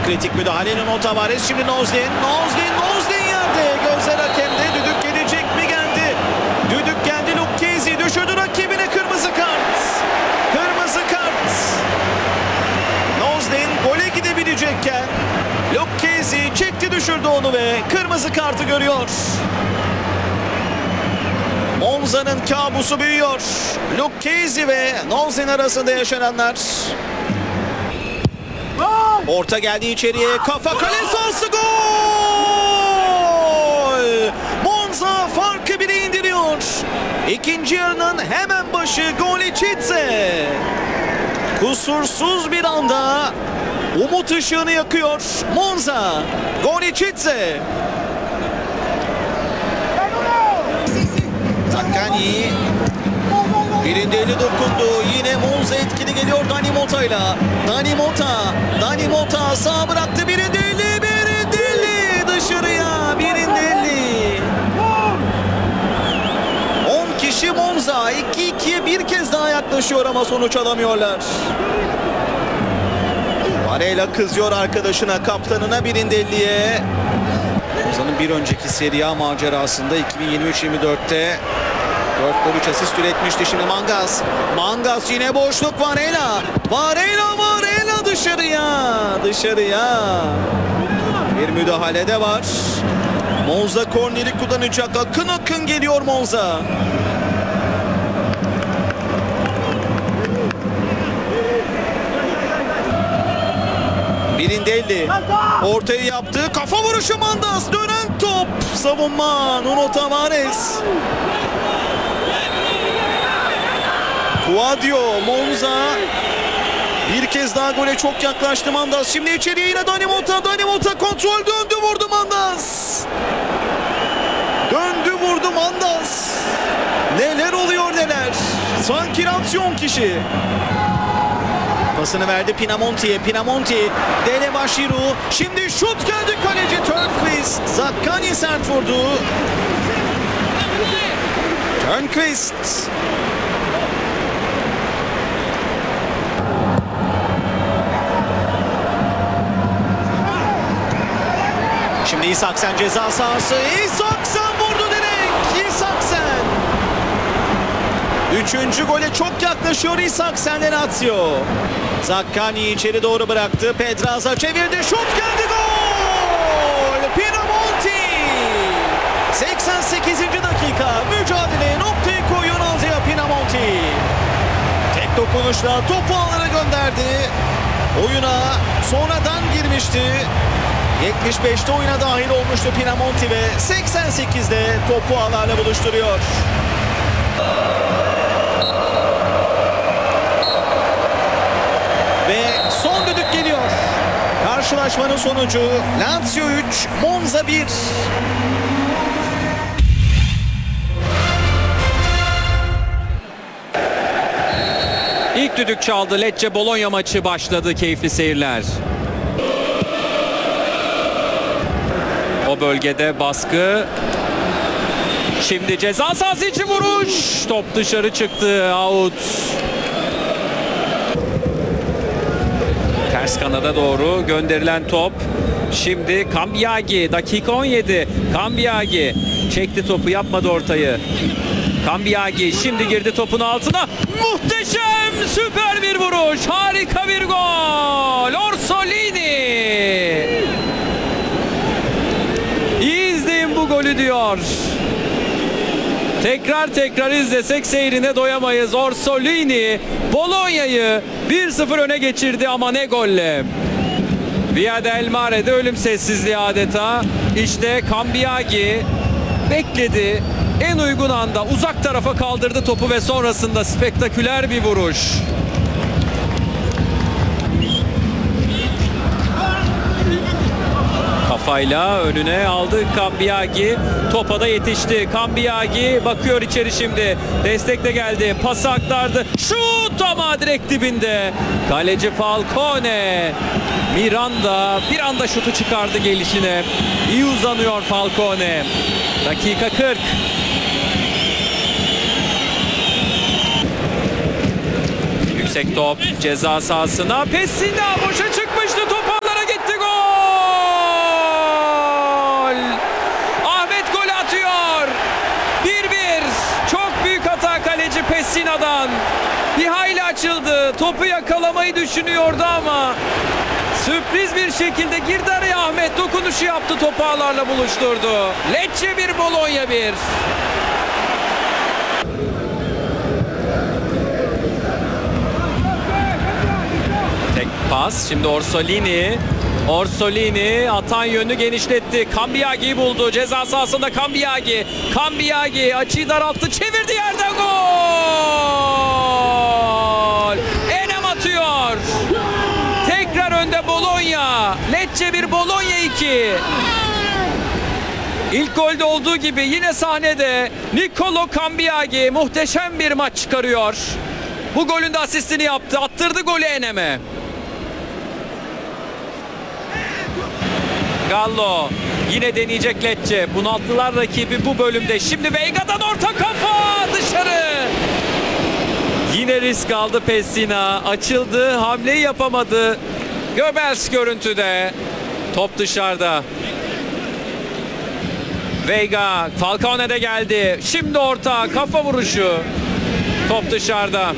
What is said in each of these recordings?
kritik müdahale Nuno Tavares. Şimdi Nozdin yerde. Gözler hakemde. Düdük gelecek mi? Geldi. Düdük geldi. Lucchesi düşürdü rakibine. Kırmızı kart. Kırmızı kart. Nozdin gole gidebilecekken Lucchesi çekti düşürdü onu ve kırmızı kartı görüyor. Monza'nın kabusu büyüyor. Lucchesi ve Nozdin arasında yaşananlar. Orta geldi içeriye. Kafa kale sahası, gol! Monza farkı 1'e indiriyor. İkinci yarının hemen başı Golicitze. Kusursuz bir anda umut ışığını yakıyor Monza. Golicitze. Zaccagni birinde eli dokundu. Yine Monza etkili geliyor Dani Mota'yla. Dani Mota sağ bıraktı. Birinde eli dışarıya. Birinde eli. 10 kişi Monza 2-2'ye bir kez daha yaklaşıyor ama sonuç alamıyorlar. Varela kızıyor arkadaşına, kaptanına. Birinde elliye. Monza'nın bir önceki Serie A macerasında 2023-24'te 4 gol 3 asist üretmişti. Şimdi Mangas yine boşluk. Varela dışarıya. Bir müdahale de var. Monza korneri kullanacak. Akın geliyor Monza. Birinde 50. Ortayı yaptı. Kafa vuruşu Mandas. Dönen top. Savunma Nuno Tavares. Quadio. Monza bir kez daha gole çok yaklaştı Mandas. Şimdi içeriye yine Dani Mota kontrol, döndü vurdu Mandas. Neler oluyor neler. Sanki aksiyon kişi. Pasını verdi Pinamonti. Dele Bashiru. Şimdi şut geldi, kaleci Turnquist. Zaccagni sert vurdu. Turnquist. Şimdi Isaksen ceza sahası. Isaksen vurdu direkt. Isaksen. 3. gole çok yaklaşıyor Isaksen'den Lazio. Zaccagni içeri doğru bıraktı. Pedraza çevirdi. Şut geldi, gol! Pinamonti. 88. dakika. Mücadeleye noktayı koyuyor Andrea Pinamonti. Tek dokunuşla topu ağlara gönderdi. Oyuna sonradan girmişti. 75'te oyuna dahil olmuştu Pinamonti ve 88'de topu ağlarla buluşturuyor. Ve son düdük geliyor. Karşılaşmanın sonucu Lazio 3, Monza 1. İlk düdük çaldı. Lecce Bologna maçı başladı. Keyifli seyirler. O bölgede baskı. Şimdi ceza sahası içi vuruş. Top dışarı çıktı. Out. Ters kanada doğru gönderilen top. Şimdi Cambiagi. Dakika 17. Cambiagi çekti topu, yapmadı ortayı. Cambiagi şimdi girdi topun altına. Muhteşem, süper bir vuruş. Harika bir gol. Orsolini. İzleyin bu golü diyor. Tekrar izlesek seyrine doyamayız. Orsolini Bologna'yı 1-0 öne geçirdi ama ne golle. Via del Mare'de ölüm sessizliği adeta. İşte Cambiagi bekledi. En uygun anda uzak tarafa kaldırdı topu ve sonrasında spektaküler bir vuruş. Kafayla önüne aldı Cambiagi. Topa da yetişti. Cambiagi bakıyor içeri şimdi. Destek de geldi. Pası aktardı. Şut ama direkt dibinde. Kaleci Falcone. Miranda bir anda şutu çıkardı gelişine. İyi uzanıyor Falcone. Dakika 40. Yüksek top ceza sahasına. Pessina boşa çıkmıştı. Top ağlara gitti. Gol! açıldı. Topu yakalamayı düşünüyordu ama sürpriz bir şekilde girdi araya. Ahmet dokunuşu yaptı, topu ağlarla buluşturdu. Lecce 1, Bologna 1. Tek pas. Şimdi Orsolini. Orsolini atan yönünü genişletti. Cambiagi'yi buldu. Ceza sahasında Cambiagi. Cambiagi açıyı daralttı. Çevirdi, yerden gol. Enem atıyor. Tekrar önde Bologna. Lecce 1, Bologna 2. İlk golde olduğu gibi yine sahnede Nicolo Cambiagi muhteşem bir maç çıkarıyor. Bu golün de asistini yaptı. Attırdı golü Enem'e. Gallo yine deneyecek Lecce. Bunalttılar rakibi bu bölümde. Şimdi Veiga'dan orta kafa dışarı. Yine risk aldı Pessina. Açıldı, hamleyi yapamadı. Goebbels görüntüde. Top dışarıda. Veiga, Falcone'de geldi. Şimdi orta, kafa vuruşu. Top dışarıda.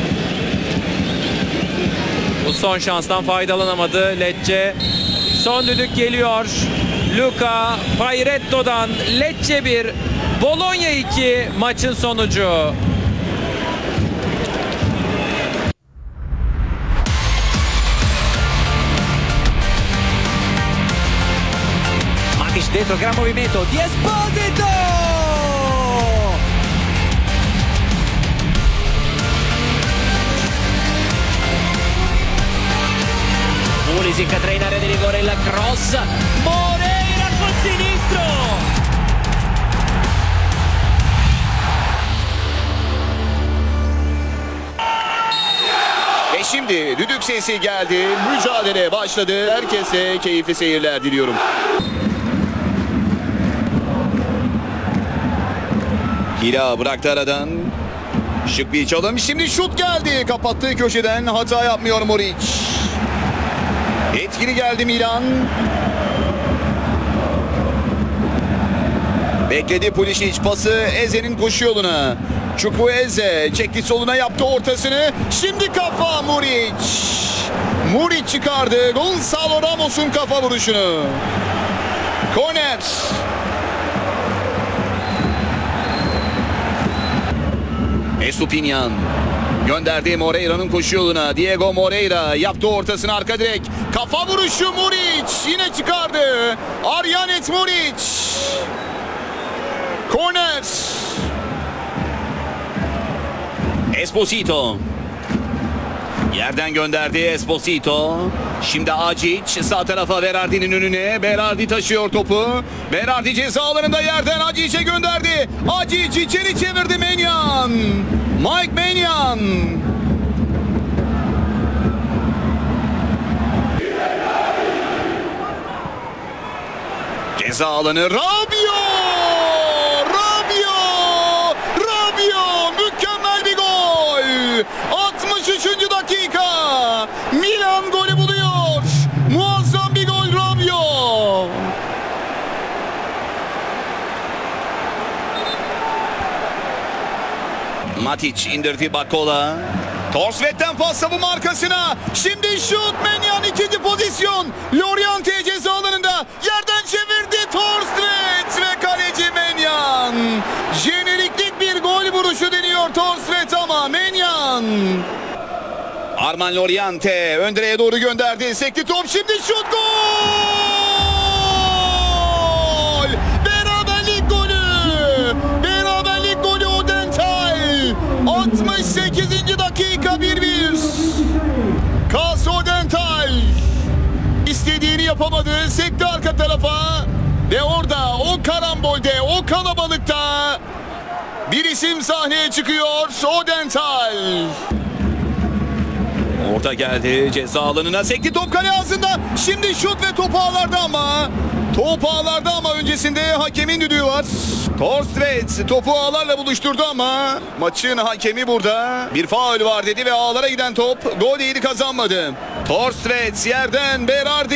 Bu son şanstan faydalanamadı Lecce. Son düdük geliyor. Luca Pairetto'dan. Lecce 1, Bologna 2 maçın sonucu. Matic dentro, gran movimento di Esposito! Pulisic entra in area di rigore, il cross, Moreira col sinistro! Ve şimdi düdük sesi geldi. Mücadele başladı. Herkese keyifli seyirler diliyorum. Hila bıraktı aradan. Şık bir çalım. Şimdi şut geldi. Kapattığı köşeden hata yapmıyor Moric. Etkili geldi Milan. Bekledi Pulisic pası Eze'nin koşu yoluna. Chukwueze çekti soluna, yaptı ortasını. Şimdi kafa Muric. Muric çıkardı Gonzalo Ramos'un kafa vuruşunu. Korner. Estupinian gönderdi Moreira'nın koşu yoluna. Diego Moreira yaptı ortasını, arka direk. Kafa vuruşu Muric yine çıkardı. Aryanet Muric. Korner. Esposito. Yerden gönderdi Esposito. Şimdi Acic sağ tarafa, Berardi'nin önüne. Berardi taşıyor topu. Berardi ceza alanında, yerden Acic'e gönderdi. Acic içeri çevirdi Maignan. Mike Maignan. Ceza alanı, Rabiot. Mükemmel bir gol. 63. dakika. Milan golü buluyor. Muazzam bir gol Rabiot. Matic indirdi Bakola. Torsvet'ten pas savunma arkasına. Şimdi şut, Maignan ikinci pozisyon. Loriente ceza alanında. Yerden çevirdi Torsvet ve kaleci Maignan. Jeneriklik bir gol vuruşu deniyor Torsvet ama Maignan. Armand Loriente ön direğe doğru gönderdi. Sekti top, şimdi şut, gol! Beraberlik golü! Beraberlik golü Odental. 68. dakika 1-1. Kas Odental. İstediğini yapamadı. Sekti arka tarafa. Ve orada o karambolde, o kalabalıkta bir isim sahneye çıkıyor. Odental. Orta geldi ceza alanına, sekti top kale ağzında. Şimdi şut ve top ağlarda ama. Top ağlarda ama öncesinde hakemin düdüğü var. Torsvet topu ağlarla buluşturdu ama maçın hakemi burada bir faul var dedi ve ağlara giden top gol değeri kazanmadı. Torsvet yerden Berardi.